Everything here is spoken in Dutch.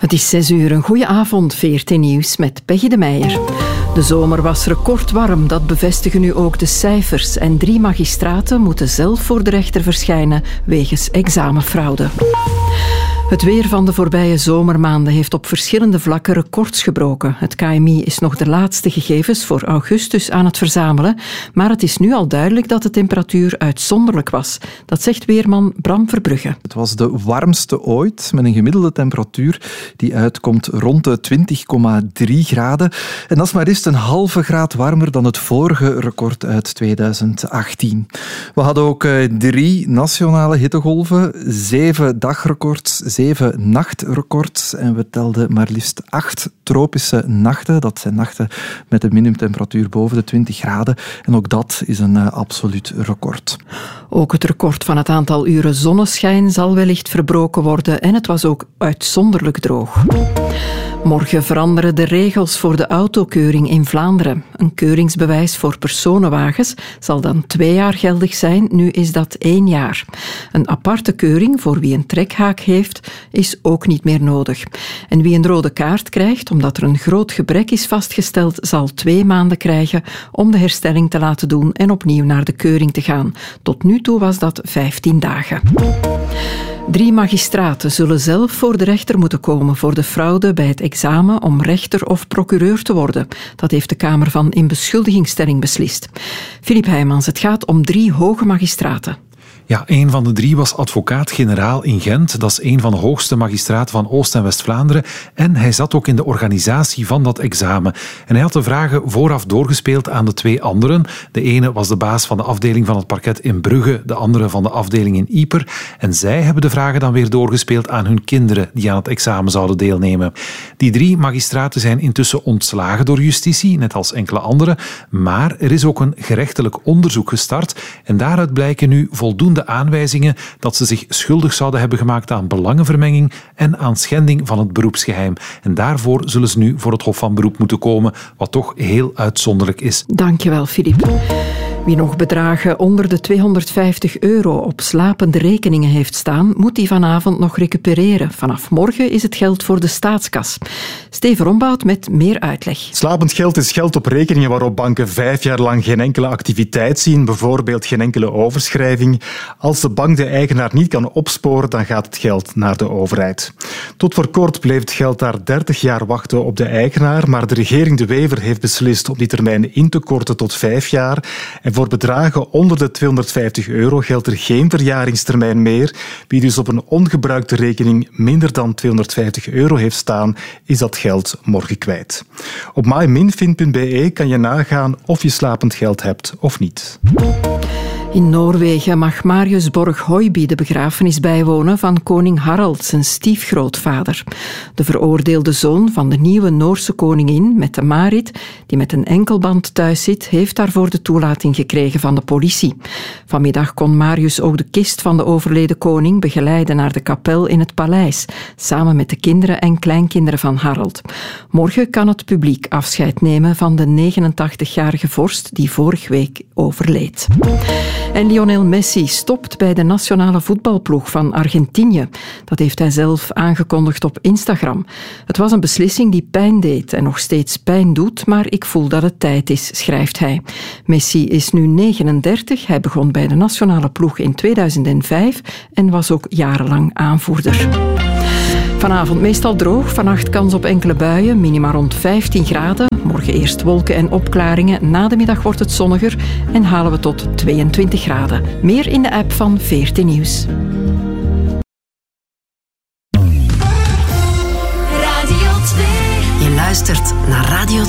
Het is 6 uur, een goeie avond, VRT Nieuws met Peggy de Meijer. De zomer was recordwarm, dat bevestigen nu ook de cijfers. En 3 magistraten moeten zelf voor de rechter verschijnen wegens examenfraude. Het weer van de voorbije zomermaanden heeft op verschillende vlakken records gebroken. Het KMI is nog de laatste gegevens voor augustus aan het verzamelen, maar het is nu al duidelijk dat de temperatuur uitzonderlijk was. Dat zegt weerman Bram Verbrugge. Het was de warmste ooit, met een gemiddelde temperatuur die uitkomt rond de 20,3 graden. En dat is maar eens een halve graad warmer dan het vorige record uit 2018. We hadden ook 3 nationale hittegolven, 7 dagrecords, 7 nachtrecords en we telden maar liefst 8 tropische nachten. Dat zijn nachten met een minimumtemperatuur boven de 20 graden. En ook dat is een absoluut record. Ook het record van het aantal uren zonneschijn zal wellicht verbroken worden en het was ook uitzonderlijk droog. Morgen veranderen de regels voor de autokeuring in Vlaanderen. Een keuringsbewijs voor personenwagens zal dan 2 jaar geldig zijn, nu is dat 1 jaar. Een aparte keuring voor wie een trekhaak heeft, is ook niet meer nodig. En wie een rode kaart krijgt, omdat er een groot gebrek is vastgesteld, zal 2 maanden krijgen om de herstelling te laten doen en opnieuw naar de keuring te gaan. Tot nu toe was dat 15 dagen. 3 magistraten zullen zelf voor de rechter moeten komen voor de fraude bij het examen om rechter of procureur te worden. Dat heeft de Kamer van Inbeschuldigingsstelling beslist. Filip Heijmans, het gaat om 3 hoge magistraten. Ja, een van de 3 was advocaat-generaal in Gent. Dat is een van de hoogste magistraten van Oost- en West-Vlaanderen. En hij zat ook in de organisatie van dat examen. En hij had de vragen vooraf doorgespeeld aan de 2 anderen. De ene was de baas van de afdeling van het parket in Brugge, de andere van de afdeling in Ieper. En zij hebben de vragen dan weer doorgespeeld aan hun kinderen die aan het examen zouden deelnemen. Die 3 magistraten zijn intussen ontslagen door justitie, net als enkele anderen. Maar er is ook een gerechtelijk onderzoek gestart. En daaruit blijken nu voldoende aanwijzingen dat ze zich schuldig zouden hebben gemaakt aan belangenvermenging en aan schending van het beroepsgeheim. En daarvoor zullen ze nu voor het Hof van Beroep moeten komen, wat toch heel uitzonderlijk is. Dankjewel, Filip. Wie nog bedragen onder de €250 op slapende rekeningen heeft staan, moet die vanavond nog recupereren. Vanaf morgen is het geld voor de staatskas. Steven Rombout met meer uitleg. Slapend geld is geld op rekeningen waarop banken 5 jaar lang geen enkele activiteit zien, bijvoorbeeld geen enkele overschrijving. Als de bank de eigenaar niet kan opsporen, dan gaat het geld naar de overheid. Tot voor kort bleef het geld daar 30 jaar wachten op de eigenaar, maar de regering De Wever heeft beslist om die termijn in te korten tot 5 jaar. En voor bedragen onder de €250 geldt er geen verjaringstermijn meer. Wie dus op een ongebruikte rekening minder dan €250 heeft staan, is dat geld morgen kwijt. Op myminfin.be kan je nagaan of je slapend geld hebt of niet. In Noorwegen mag Marius Borg-Høiby de begrafenis bijwonen van koning Harald, zijn stiefgrootvader. De veroordeelde zoon van de nieuwe Noorse koningin, Mette Marit, die met een enkelband thuis zit, heeft daarvoor de toelating gekregen van de politie. Vanmiddag kon Marius ook de kist van de overleden koning begeleiden naar de kapel in het paleis, samen met de kinderen en kleinkinderen van Harald. Morgen kan het publiek afscheid nemen van de 89-jarige vorst die vorige week overleed. En Lionel Messi stopt bij de nationale voetbalploeg van Argentinië. Dat heeft hij zelf aangekondigd op Instagram. Het was een beslissing die pijn deed en nog steeds pijn doet, maar ik voel dat het tijd is, schrijft hij. Messi is nu 39. Hij begon bij de nationale ploeg in 2005 en was ook jarenlang aanvoerder. Vanavond meestal droog, vannacht kans op enkele buien, minima rond 15 graden. Morgen eerst wolken en opklaringen, na de middag wordt het zonniger en halen we tot 22 graden. Meer in de app van VRT Nieuws. Radio 2. Je luistert naar Radio 2.